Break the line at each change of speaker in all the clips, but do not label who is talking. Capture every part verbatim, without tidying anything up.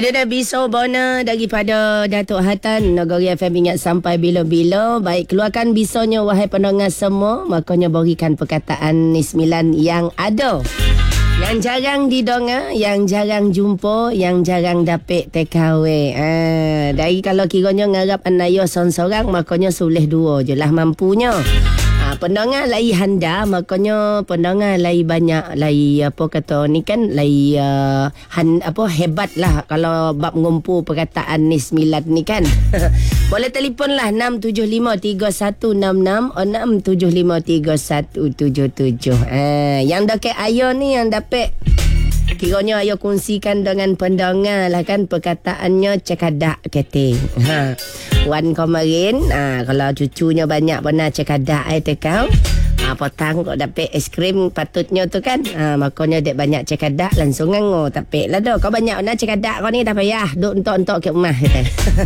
Itu dah biso bona daripada Datuk Hatan. Nagari F M ingat sampai bila-bila. Baik, keluarkan bisonya wahai pendengar semua. Makanya berikan perkataan ni sembilan yang ada. Yang jarang didongar, yang jarang jumpa, yang jarang dapat take away. Ah, dari kalau kiranya ngarap anayo seorang-seorang, makanya sulih dua je lah mampunya. Ah, pendengar lai handa, makanya pendengar lai banyak, lai apa kata ni kan, lai uh, han, apa hebat lah kalau bab ngumpu perkataan ni sembilan ni kan. Boleh telefon lah enam tujuh lima tiga satu enam enam enam tujuh lima tiga satu tujuh tujuh. Ah, yang dekat ayo ni yang dapat kiranya ayo kongsikan dengan pendengar lah kan perkataannya cekadak kete. Ha. Wan kemarin, ah, kalau cucunya banyak pernah cekadak ai tekau. Ah, petang kok dapat es krim patutnya tu kan. Ah, makanya dek banyak cekadak langsung ngango tapik lah dah. Kau banyak nak cekadak kau ni tak payah duk entok-entok ke rumah kata.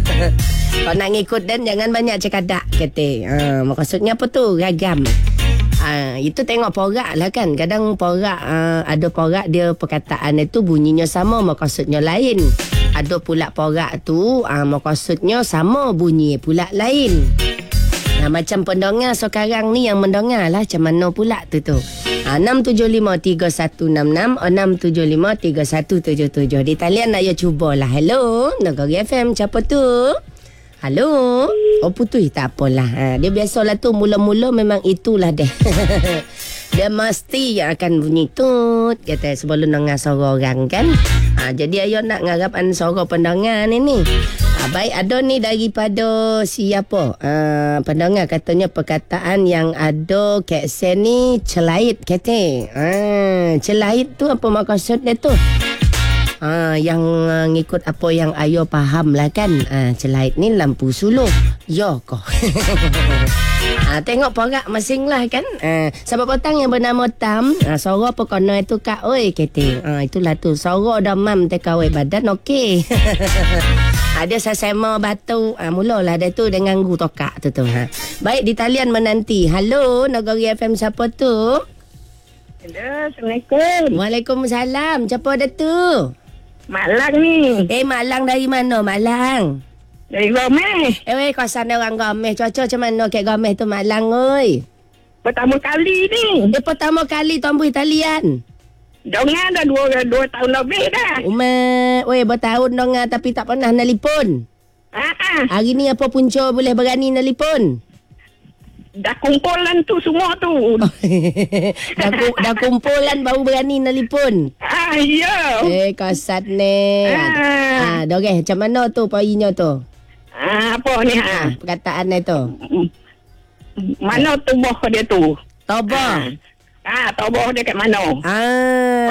Kau nak ngikut dan jangan banyak cekadak kata. Ah, maksudnya apa tu? Ragam. Ah, itu tengok porak lah kan. Kadang porak ah, ada porak dia perkataan itu bunyinya sama maksudnya lain. Ada pula porak tu ah, maksudnya sama bunyi pula lain. Nah, macam pendengar sekarang ni yang mendengar lah macam mana pula tu tu. Ah, enam tujuh lima tiga satu enam enam enam tujuh lima tiga satu tujuh tujuh. Di talian nak ya cubalah. Hello, Nagari F M siapa tu? Halo. Oh putih tak apalah. Ha, dia biasalah tu mula-mula memang itulah deh. Dia mesti yang akan bunyi tut kata sebelum dengar suara orang kan. Ha, jadi ayo nak ngarap an suara pendengar ni ni. Ha, baik ada ni daripada siapa? Ha, pendengar katanya perkataan yang ada kat sini celait kata. Ha, celait tu apa maksud dia tu? Ah, yang uh, ngikut apa yang ayo faham lah kan. Ah, celait ni lampu suluh. Yo kau. Ah, tengok porak masing lah kan. Ah, sebab petang yang bernama Tam, ah, suara apa kena itu kak oi kete. Ah, itulah tu suara damam tekawai badan okey. Ada sesama batu. Ah, mulalah dia tu dengan guru tokak tu tu. Ha. Baik di talian menanti. Halo, Nagari F M siapa tu?
Hello, Assalamualaikum.
Waalaikumsalam. Siapa ada tu?
Malang ni.
Eh, Malang dari mana, Malang?
Dari Gomeh.
Eh, weh, kawasan orang Gomeh. Cuaca macam mana kat Gomeh tu, Malang, oi?
Pertama kali ni.
Eh, pertama kali tomboy talian.
Dongan dah dua, dua tahun lebih dah.
Umat, weh, bertahun dongan tapi tak pernah nelipon.
Ah,
Hari ni apa punca boleh berani nelipon?
dah kumpulan tu semua tu.
dah, ku, dah kumpulan baru berani nelipon.
Ah, ya.
Eh, kasat ni. Ah, doreh, macam mana tu poinnya tu?
Ah, apa ni ha?
Ah, perkataan ni tu.
Mana tubuh dia tu?
Toba.
Ah, tubuh dia kat mana?
Ah.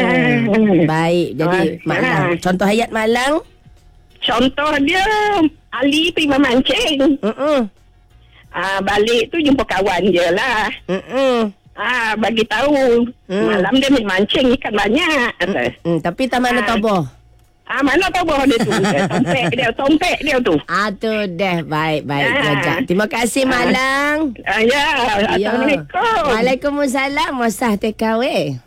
Baik, jadi
Ah.
Malang. Contoh ayat Malang?
Contoh dia Ali pergi memancing.
Mm-mm.
Ah, balik tu jumpa kawan je lah.
Mm-mm.
Ah, bagi tahu
Hmm.
malam dia mancing ikan banyak.
Mm, tapi tak mana
Ah.
Toba?
Ah, mana tubuh dia tu? Tompek dia, tompek dia tu.
Ah, tu dah. Baik, baik.
Ah.
Jajak. Terima kasih, Malang.
Ah, ya,
Ya.
Assalamualaikum.
Waalaikumsalam. Masah tekawai.